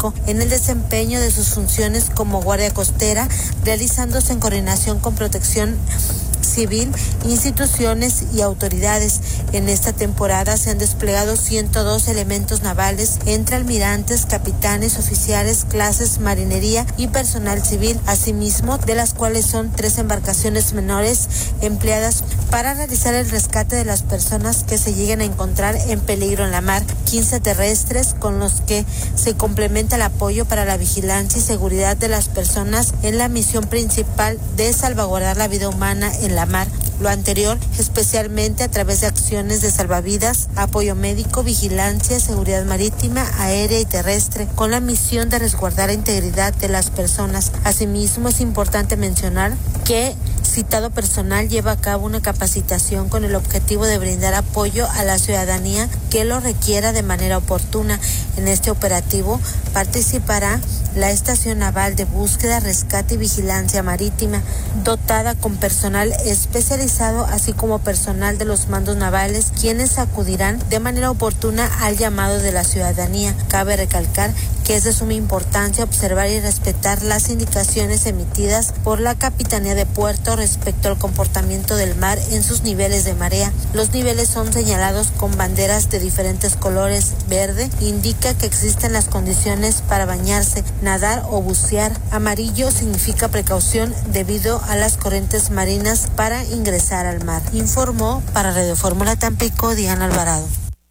Tampico en el desempeño de sus funciones como guardia costera, realizándose en coordinación con Protección Civil, instituciones y autoridades. En esta temporada se han desplegado 102 elementos navales entre almirantes, capitanes, oficiales, clases, marinería y personal civil, asimismo de las cuales son 3 embarcaciones menores empleadas para realizar el rescate de las personas que se lleguen a encontrar en peligro en la mar, 15 terrestres con los que se complementa el apoyo para la vigilancia y seguridad de las personas en la misión principal de salvaguardar la vida humana en la mar. Lo anterior, especialmente a través de acciones de salvavidas, apoyo médico, vigilancia, seguridad marítima, aérea y terrestre, con la misión de resguardar la integridad de las personas. Asimismo, es importante mencionar que citado personal lleva a cabo una capacitación con el objetivo de brindar apoyo a la ciudadanía que lo requiera de manera oportuna. En este operativo participará la Estación Naval de Búsqueda, Rescate y Vigilancia Marítima, dotada con personal especializado, así como personal de los mandos navales, quienes acudirán de manera oportuna al llamado de la ciudadanía. Cabe recalcar que es de suma importancia observar y respetar las indicaciones emitidas por la Capitanía de Puerto respecto al comportamiento del mar en sus niveles de marea. Los niveles son señalados con banderas de diferentes colores. Verde indica que existen las condiciones para bañarse, nadar o bucear. Amarillo significa precaución debido a las corrientes marinas para ingresar al mar. Informó para Radio Fórmula Tampico Diana Alvarado.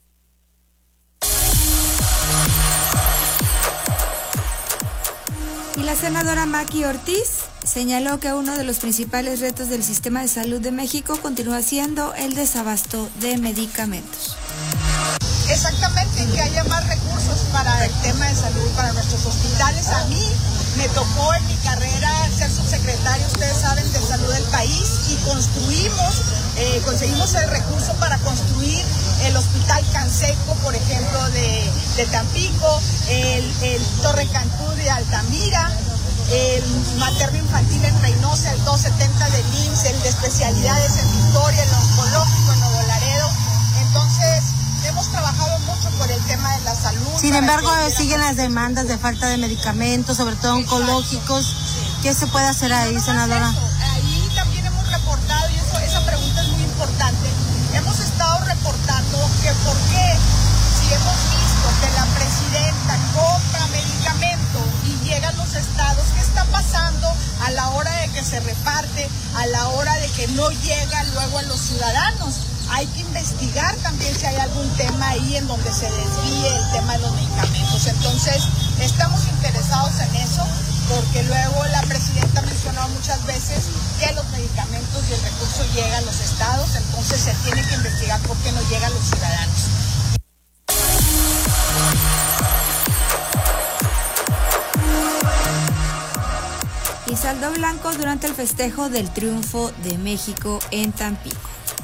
Y la senadora Maki Ortiz señaló que uno de los principales retos del sistema de salud de México continúa siendo el desabasto de medicamentos. Exactamente, que haya más recursos para el tema de salud, para nuestros hospitales. A mí me tocó en mi carrera ser subsecretaria, ustedes saben, de salud del país, y conseguimos el recurso para construir el Hospital Canseco, por ejemplo, de Tampico, el Torre Cantú de Altamira, el materno infantil en Reynosa, el 270 del IMSS, el de especialidades en Victoria, el oncológico en Nuevo Laredo. Entonces, hemos trabajado mucho por el tema de la salud. Sin embargo, siguen las demandas de falta de medicamentos, sobre todo oncológicos. Sí. ¿Qué se puede hacer ahí, senadora? Ahí también hemos reportado, y esa pregunta es muy importante, hemos estado reportando que por qué, si hemos visto que la presidenta compra medicamento y llega a los estados, ¿qué está pasando a la hora de que se reparte, a la hora de que no llega luego a los ciudadanos? Hay que investigar también si hay algún tema ahí en donde se desvíe el tema de los medicamentos. Entonces, estamos interesados en eso, porque luego la presidenta ha mencionado muchas veces que los medicamentos y el recurso llega a los estados, entonces se tiene que investigar por qué no llega a los ciudadanos. Y saldo blanco durante el festejo del triunfo de México en Tampico.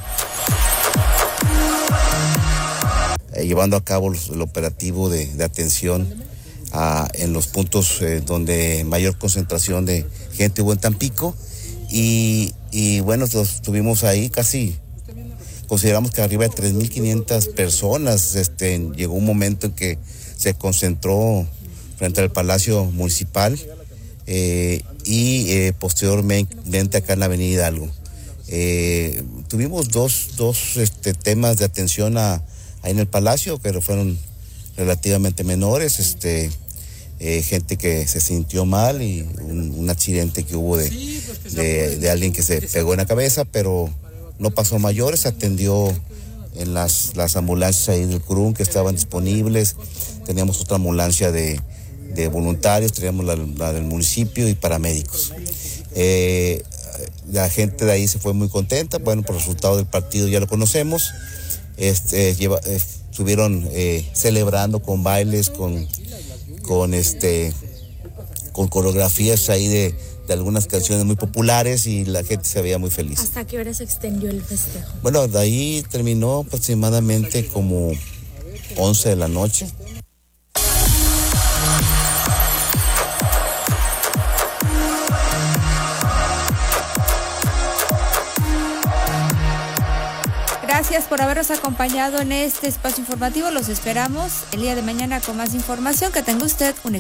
Llevando a cabo el operativo de atención en los puntos donde mayor concentración de gente hubo en Tampico, y bueno, estuvimos ahí consideramos que arriba de 3,500 personas. Llegó un momento en que se concentró frente al Palacio Municipal y posteriormente acá en la Avenida Hidalgo. Tuvimos dos temas de atención ahí en el Palacio, pero fueron relativamente menores, gente que se sintió mal y un accidente que hubo de alguien que se pegó en la cabeza, pero no pasó mayores. Atendió en las ambulancias ahí del CRUM que estaban disponibles. Teníamos otra ambulancia de voluntarios, teníamos la del municipio y paramédicos. La gente de ahí se fue muy contenta. Bueno, por el resultado del partido ya lo conocemos. Estuvieron celebrando con bailes, con coreografías ahí de algunas canciones muy populares, y la gente se veía muy feliz. ¿Hasta qué hora se extendió el festejo? Bueno, de ahí terminó aproximadamente como 11 de la noche. Gracias por habernos acompañado en este espacio informativo. Los esperamos el día de mañana con más información. Que tenga usted un